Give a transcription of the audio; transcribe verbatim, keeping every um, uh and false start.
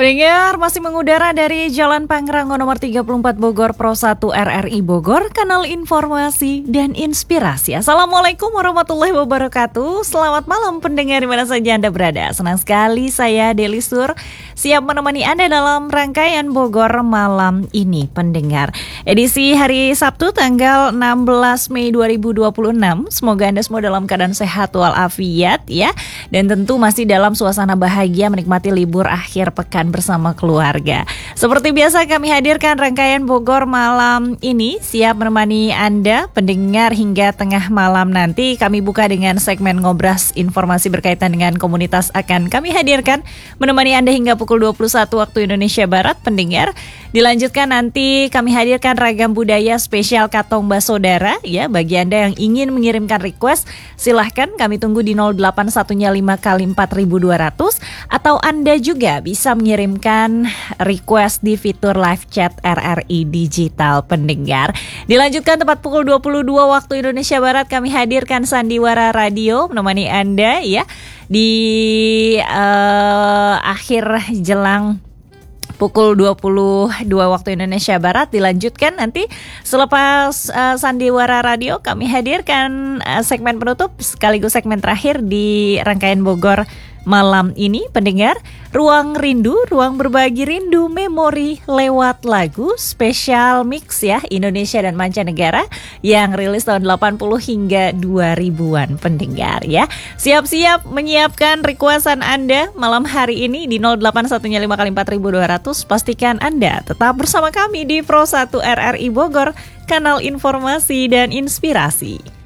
Pendengar masih mengudara dari Jalan Pangrango nomor tiga puluh empat Bogor Pro satu R R I Bogor, kanal informasi dan inspirasi. Assalamualaikum warahmatullahi wabarakatuh. Selamat malam pendengar di mana saja Anda berada. Senang sekali saya Deli Sur siap menemani Anda dalam rangkaian Bogor malam ini pendengar. Edisi hari Sabtu tanggal enam belas Mei dua ribu dua puluh enam. Semoga Anda semua dalam keadaan sehat walafiat ya. Dan tentu masih dalam suasana bahagia menikmati libur akhir pekan bersama keluarga. Seperti biasa kami hadirkan rangkaian Bogor malam ini siap menemani Anda pendengar hingga tengah malam nanti. Kami buka dengan segmen ngobras informasi berkaitan dengan komunitas akan kami hadirkan menemani Anda hingga pukul dua puluh satu waktu Indonesia Barat pendengar. Dilanjutkan nanti kami hadirkan ragam budaya spesial Katong Basodara ya. Bagi Anda yang ingin mengirimkan request silahkan kami tunggu di nol delapan satu lima kali empat ribu dua ratus atau Anda juga bisa mengirimkan request di fitur live chat R R I Digital pendengar. Dilanjutkan tepat pukul dua puluh dua waktu Indonesia Barat kami hadirkan Sandiwara Radio menemani Anda ya di uh, akhir jelang pukul dua puluh dua waktu Indonesia Barat. Dilanjutkan nanti selepas uh, Sandiwara Radio kami hadirkan uh, segmen penutup sekaligus segmen terakhir di rangkaian Bogor malam ini pendengar. Ruang Rindu, ruang berbagi rindu memori lewat lagu spesial mix ya Indonesia dan mancanegara yang rilis tahun delapan puluh hingga dua ribuan pendengar ya. Siap-siap menyiapkan requestan Anda malam hari ini di nol delapan satu lima kali empat ribu dua ratus. Pastikan Anda tetap bersama kami di Pro satu R R I Bogor, kanal informasi dan inspirasi.